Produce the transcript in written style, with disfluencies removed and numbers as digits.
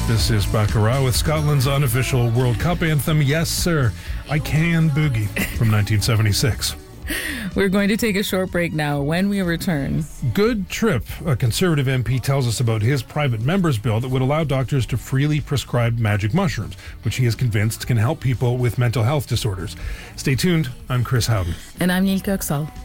This is Baccarat with Scotland's unofficial World Cup anthem, Yes Sir, I Can Boogie, from 1976. We're going to take a short break now. When we return, Good Trip, a Conservative MP, tells us about his private member's bill that would allow doctors to freely prescribe magic mushrooms, which he is convinced can help people with mental health disorders. Stay tuned. I'm Chris Howden. And I'm Neil Kirksall.